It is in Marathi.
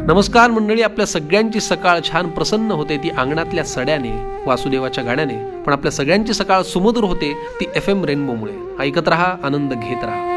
नमस्कार मंडळी, आपल्या सगळ्यांची सकाळ छान प्रसन्न होते ती अंगणातल्या सड्याने, वासुदेवाच्या गाण्याने. पण आपल्या सगळ्यांची सकाळ सुमधुर होते ती FM रेनबोमुळे. ऐकत रहा, आनंद घेत रहा.